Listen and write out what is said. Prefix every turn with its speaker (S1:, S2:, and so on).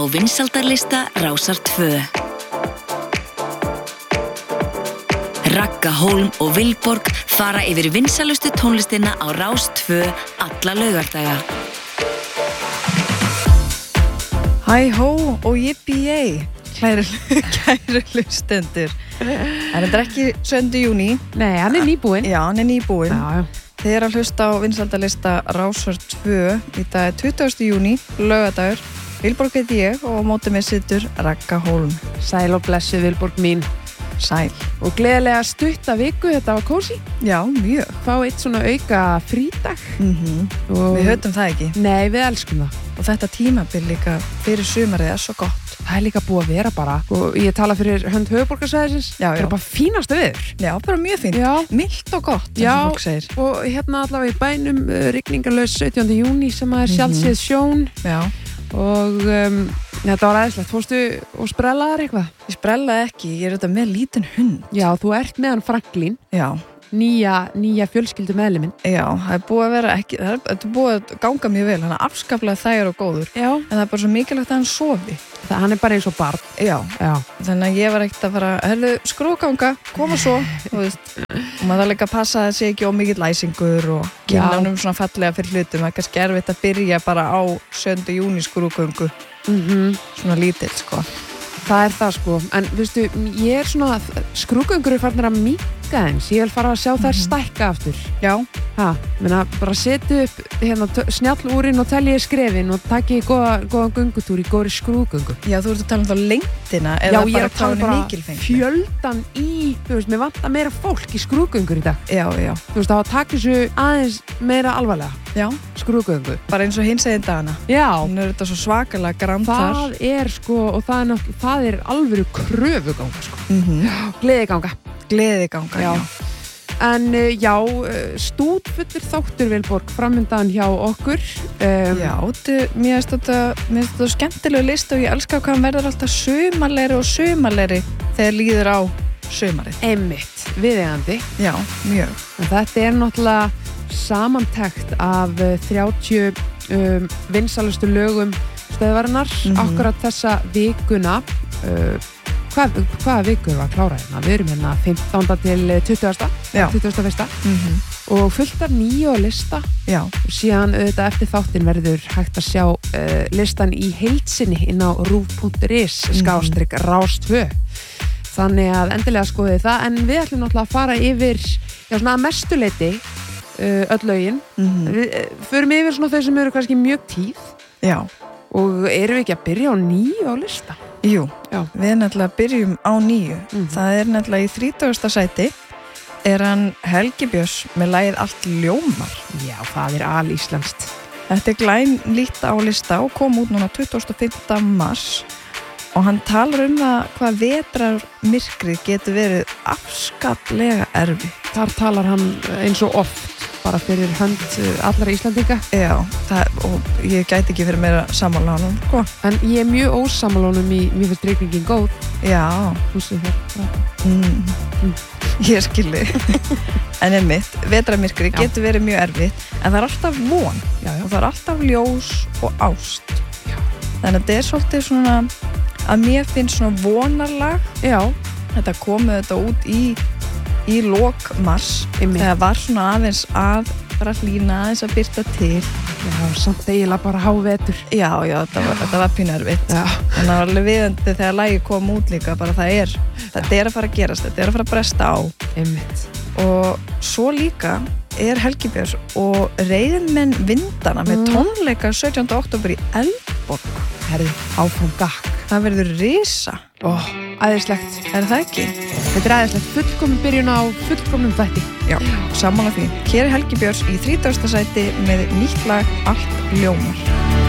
S1: og vinsældarlista Rásar 2. Ragga Hólm og Vilborg fara yfir vinsælustu tónlistina á Rás 2 alla laugardaga.
S2: Hæ hó og yippie kæru hlustendur. En þetta ekki 7. júní.
S3: Nei, hann nýbúinn.
S2: Já, hann nýbúinn.
S3: Já.
S2: Þið að hlusta á vinsældarlista Rásar 2. Í dag 20. júní, laugardagur. Vilborg heiti ég og á móti mér situr Ragga Hólm.
S3: Sæl og blessu Vilborg mín.
S2: Sæl.
S3: Og gleðilega stutta viku, þetta var kósí.
S2: Já, mjög.
S3: Fá eitt svona auka frídag.
S2: Og við höfum það ekki.
S3: Nei, við elskum það.
S2: Og þetta tímabil líka fyrir sumarið svo gott.
S3: Það líka búið að vera bara. Og ég tala fyrir hönd höfuðborgarsvæðisins.
S2: Já.
S3: Það bara fínasta viður.
S2: Já, bara mjög fínt.
S3: Já.
S2: Milt og gott,
S3: Já,
S2: sem fólk segir.
S3: Og hérna allavega í bænum rigningarlaus 17. júní sem að sjálfsíð sjón.
S2: Já.
S3: Og þetta var aðeinslegt. Fórstu og sprellaðar eitthvað?
S2: Ég sprellaði ekki, ég þetta með lítinn hund.
S3: Já, þú ert með hann Franklín.
S2: Já.
S3: Nýja fjölskyldu meðliminn.
S2: Já, það er búið að vera ekki, það er búið að ganga mjög vel, hann er afskaplega þægur og góður.
S3: Já.
S2: En það er bara svo mikilvægt að hann sofi.
S3: Hann er bara eins og barn.
S2: Já.
S3: Já.
S2: Þannig að ég var ekkert að fara, skrúganga, koma svo, þú veist. Og maður þarf líka að passa að það sé ekki ómikill læsingur og kynna hann svona fallega fyrir hlutum. Það er kannski erfitt að byrja bara á 7. júní skrúgöngu. Svona lítill, sko.
S3: Það er það, sko. En, veistu, ég er svona, skrúgöngur farnir að minnka eins. Ég vil fara að sjá þær stækka aftur.
S2: Já.
S3: Menna, bara setja upp hérna, snjallúrin og telja skrefin og taki góðan göngutúr í góðri skrúgöngu.
S2: Já, þú ert að tala um þá lengdina eða bara hvað hann er mikilfengt.
S3: Fjöldan í, þú veist, mér vantar meira fólk í skrúgöngur í dag.
S2: Já.
S3: Þú veist, það var að taka þessu aðeins meira alvarlega.
S2: Já.
S3: Skrúgöngu.
S2: Bara eins og hinsegin dagana.
S3: Já.
S2: Hún er þetta svo svakalega gramt þar.
S3: Það er, sko, og það er alvöru kröfuganga, sko. Gleðiganga,
S2: já.
S3: En já, stútfullur þáttur Vilborg framundan hjá okkur.
S2: Já, mér finnst þetta skemmtilegu list og ég elska hvað hann verður alltaf sumarlegri þegar líður á sumarið.
S3: Einmitt, viðeigandi.
S2: Já, mjög.
S3: En þetta er náttúrulega samantekt af 30 vinsælustu lögum stöðvarinnar akkurat þessa vikuna. Hvaða vikur var klára hérna? Við erum hérna 15. til 20.
S2: Já.
S3: 21. Og fullt af nýju á lista.
S2: Já.
S3: Og síðan auðvitað eftir þáttin verður hægt að sjá listan í heildsinni inn á rúv.is /Rás2. Þannig að endilega skoðið það. En við ætlum náttúrulega að fara yfir svona að mestuleiti öll lögin. Við förum yfir svona þau sem eru kannski mjög tíð.
S2: Já.
S3: Og erum við ekki að byrja á nýju á lista?
S2: Jú,
S3: Já.
S2: Við nefnilega byrjum á nýju. Það er nefnilega í 30. sæti er hann Helgi Björns með lagið Allt ljómar.
S3: Já, það er alíslenskt.
S2: Þetta er glænlítt á lista og kom út núna 25. mars og hann talar um það hvað vetrarmyrkrið getur verið afskaplega erfið.
S3: Þar talar hann eins og oft bara fyrir hönd allra Íslandinga.
S2: Já, og ég gæti ekki fyrir meira sammála honum, sko.
S3: En ég er mjög ósammála honum í mjög fyrir reikningin góð.
S2: Já.
S3: Húsið þér.
S2: Ég skilji. En einmitt, vetrarmyrkrið getur verið mjög erfitt, en það er alltaf von.
S3: Já.
S2: Og það er alltaf ljós og ást.
S3: Já.
S2: Þannig að þetta er svolítið svona, að mér finnst svona vonarlag.
S3: Já.
S2: Þetta komið þetta út í lok mars þegar var svona aðeins að bara hlýna aðeins að byrta til.
S3: Já, samt eiginlega bara hávetur.
S2: Já, þetta var pínu erfitt.
S3: Já.
S2: En það var alveg viðandi þegar lagið kom út líka, bara þetta er að fara að gerast, þetta er að fara að bresta á.
S3: Einmitt.
S2: Og svo líka er Helgi Björns og Reiðmenn vindana með tónleika 17. október í Eldborg.
S3: Herði, áfram gakk.
S2: Það verður risa.
S3: Æðislegt.
S2: Er það ekki?
S3: Þetta er æðislegt. Fullkomin byrjun á fullkomnum þætti.
S2: Já, sammála því. Hér er Helgi Björns í 30. sæti með nýtt lag Allt ljómar.